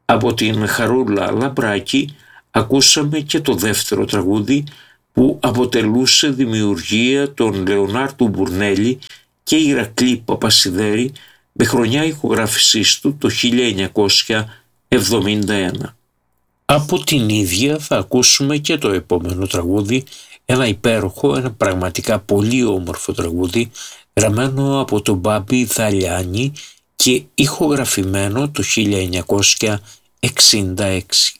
Από την Χαρούλα Λαμπράκη ακούσαμε και το δεύτερο τραγούδι που αποτελούσε δημιουργία των Λεωνάρδου Μπουρνέλη και Ηρακλή Παπασιδέρη με χρονιά ηχογράφησής του το 1971. Από την ίδια θα ακούσουμε και το επόμενο τραγούδι, ένα υπέροχο, ένα πραγματικά πολύ όμορφο τραγούδι, γραμμένο από τον Μπάμπη Δαλιάνη και ηχογραφημένο το 1966.